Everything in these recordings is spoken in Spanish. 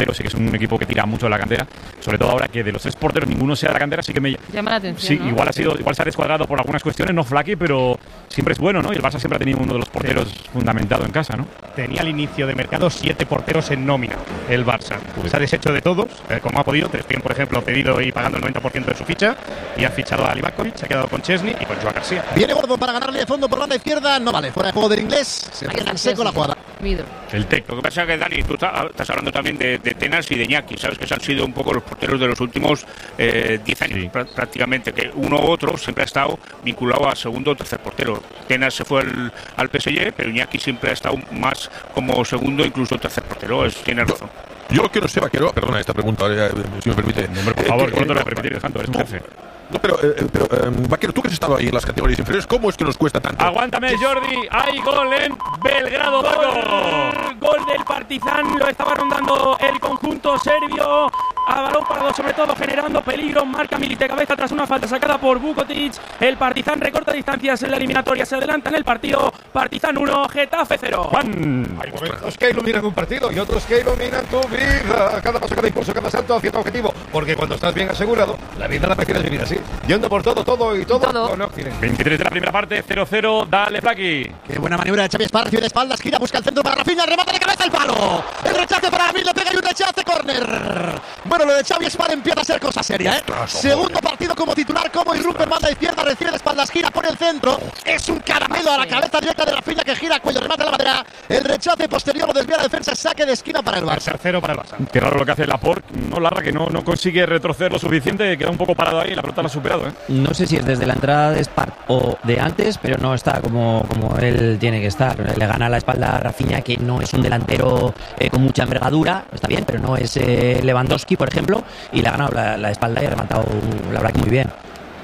porteros, sí que es un equipo que tira mucho de la cantera, sobre todo ahora que de los 3 porteros ninguno sea de la cantera, sí que me llama la atención. Sí, ¿no? igual se ha descuadrado por algunas cuestiones, no Flaky, pero siempre es bueno, ¿no? Y el Barça siempre ha tenido uno de los porteros fundamentado en casa, ¿no? Tenía al inicio de mercado 7 porteros en nómina el Barça. Se ha deshecho de todos, como ha podido. Ter Stegen, por ejemplo, ha pedido y pagando el 90% de su ficha y ha fichado a Livakovic, se ha quedado con Chesney y con Joan García. Viene Gordon para ganarle de fondo por banda izquierda, no vale, fuera de juego del inglés, se queda en seco la jugada. El TEC. Lo que pasa es que, Dani, tú estás hablando también de Tenas y de Iñaki, sabes que han sido un poco los porteros de los últimos 10 años, prácticamente, que uno u otro siempre ha estado vinculado a segundo o tercer portero. Tenas se fue al PSG, pero Iñaki siempre ha estado más como segundo, incluso tercer portero, tienes razón. Yo lo que no sé, Vaquero, perdona esta pregunta, si me permite. Por favor, ¿cuánto le permitir, Alejandro? Eres un jefe. No, pero Vaquero, tú que has estado ahí en las categorías inferiores, ¿cómo es que nos cuesta tanto? Aguántame, Jordi. Hay gol en Belgrado, Paco. Gol del Partizan, lo estaba rondando el conjunto serbio. A balón parado, sobre todo generando peligro. Marca Milic de cabeza tras una falta sacada por Vukotic. El Partizan recorta distancias en la eliminatoria. Se adelanta en el partido. Partizan 1, Getafe 0. Juan. Hay momentos que iluminan un partido y otros que iluminan tu vida. Cada paso, cada impulso, cada salto hacia tu objetivo. Porque cuando estás bien asegurado, la vida la prefieres vivir así. Yendo por todo con Occidente. 23 de la primera parte, 0-0. Dale, Flaky. Qué buena maniobra de Xavi Espar, recibe de espaldas, gira, busca el centro para Rafinha, remate de cabeza el palo. El rechace para Amil, le pega y un rechace, córner. Bueno, lo de Xavi Espar empieza a ser cosa seria, ¿eh? Segundo partido como titular, como irrumpe en banda izquierda, recibe de espaldas, gira por el centro. Es un caramelo a la cabeza directa de Rafinha que gira, cuello, remate a la madera. El rechace posterior lo desvía la defensa, saque de esquina para el Barça. Tercero para el Barça. Qué raro lo que hace Laporte, no Larra, que no consigue retroceder lo suficiente, queda un poco parado ahí, la pelota la ha superado, ¿eh? No sé si es desde la entrada de Spark o de antes, pero no está como él tiene que estar. Le gana la espalda a Rafinha, que no es un delantero con mucha envergadura, está bien, pero no es Lewandowski, por ejemplo, y le ha ganado la espalda y ha rematado, la verdad, que muy bien.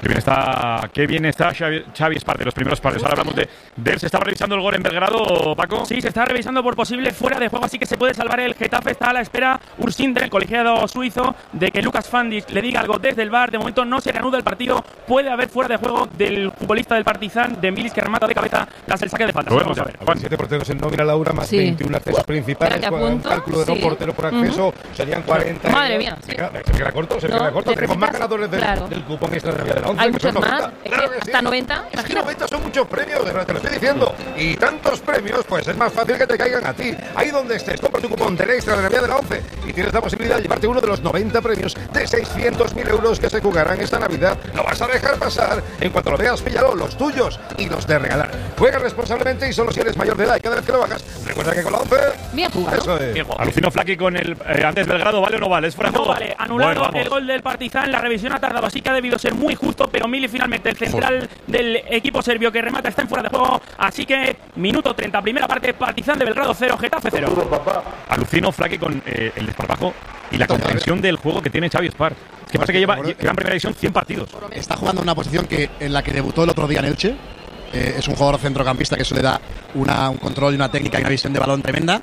Qué bien está Xavi Espar de los primeros partidos. Ahora hablamos de él. ¿Se estaba revisando el gol en Belgrado, Paco? Sí, se está revisando por posible fuera de juego, así que se puede salvar el Getafe. Está a la espera Ursinder, el colegiado suizo, de que Lucas Fandic le diga algo desde el VAR. De momento no se reanuda el partido. Puede haber fuera de juego del futbolista del Partizan, de Milic, que remata de cabeza tras el saque de falta. Vamos a ver. 7 porteros en nómina, Laura, más 21 accesos principales. Con un cálculo de 2 porteros por acceso, serían 40. Madre mía. Se queda corto, Tenemos más ganadores del cupón extra de la Vía de la Once. Hay muchos más. Claro que hasta 90. Es que 90 son muchos premios, de verdad, te lo estoy diciendo. Y tantos premios, pues es más fácil que te caigan a ti. Ahí donde estés, compra tu cupón del extra de la Vía de la Once y tienes la posibilidad de llevarte uno de los 90 premios de 600.000 euros que se jugarán esta Navidad. Lo vas a dejar pasar. En cuanto lo veas, píllalo, los tuyos y los de regalar. Juega responsablemente y solo si eres mayor de edad. Y cada vez que lo hagas, recuerda que con la Once... Bien jugado. Eso es. Alucino Flaky con el antes Belgrado, ¿vale o no vale? ¿Es fuera de juego? Vale, anulado el gol del Partizan. La revisión ha tardado, así que ha debido ser muy justo, pero Milic finalmente, el central del equipo serbio que remata, está en fuera de juego. Así que minuto 30, primera parte, Partizan de Belgrado 0, Getafe 0. Alucino Flaky con el desparpajo y la comprensión del juego que tiene Xavi Espar. Es que pasa que lleva en primera división 100 partidos. Está jugando en una posición en la que debutó el otro día en Elche. Es un jugador centrocampista que eso le da un control y una técnica y una visión de balón tremenda.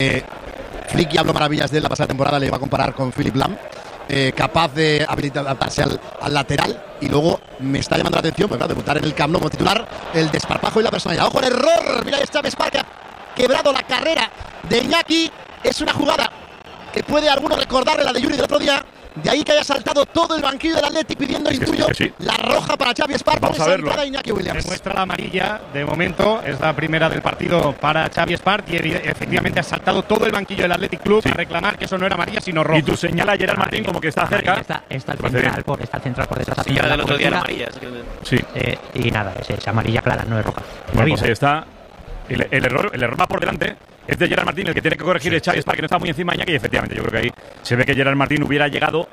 Flicky habló maravillas de él la pasada temporada, le va a comparar con Philipp Lahm. Capaz de adaptarse al lateral, y luego me está llamando la atención, pues claro, debutar en el Camp Nou como titular, el desparpajo y la personalidad. ¡Ojo, el error! Mira, Xavi Espar, que ha quebrado la carrera de Iñaki. Es una jugada que puede alguno recordarle la de Yuri del otro día. De ahí que haya saltado todo el banquillo del Athletic pidiendo intuyo la roja para Xavi Espar. Vamos a verlo. Iñaki Williams. Demuestra la amarilla, de momento es la primera del partido para Xavi Espar, y efectivamente ha saltado todo el banquillo del Athletic Club a reclamar que eso no era amarilla sino roja. Y tú señala a Gerard Martín como que está cerca. Está el central por detrás. Sí, ya del otro día era amarilla. Sí. Y nada, es amarilla clara, no es roja. Bueno, pues ahí está. El error va por delante. Es de Gerard Martín el que tiene que corregir el Xavi Espar, que no está muy encima de Iñaki, y efectivamente yo creo que ahí se ve que Gerard Martín hubiera llegado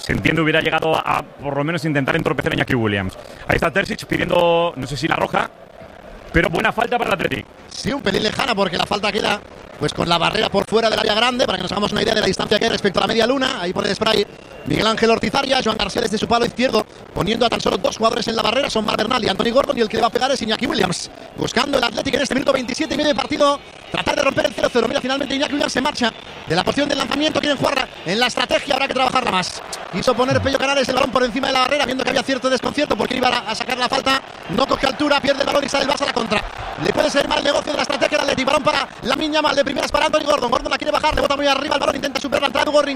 a por lo menos intentar entorpecer a Iñaki Williams. Ahí está Terzic pidiendo, no sé si la roja, pero buena falta para el Athletic. Sí, un pelín lejana porque la falta queda pues con la barrera por fuera del área grande, para que nos hagamos una idea de la distancia que hay respecto a la media luna. Ahí por el spray Miguel Ángel Ortizaria, Joan García desde su palo izquierdo, poniendo a tan solo 2 jugadores en la barrera, son Marc Bernal y Anthony Gordon, y el que le va a pegar es Iñaki Williams. Buscando el Athletic en este minuto 27 y medio de partido, tratar de romper el 0-0. Mira, finalmente Iñaki Williams se marcha de la posición del lanzamiento, quieren jugar en la estrategia, habrá que trabajarla más. Quiso poner Pello Canales el balón por encima de la barrera, viendo que había cierto desconcierto porque iba a sacar la falta, no coge altura, pierde el balón y sale el Barça a la contra. Le puede ser mal el negocio de la estrategia del Athletic. Balón para Lamine Yamal, de primeras para Anthony Gordon. Gordon la quiere bajar, le bota muy arriba el balón, intenta superar la entrada de Hugo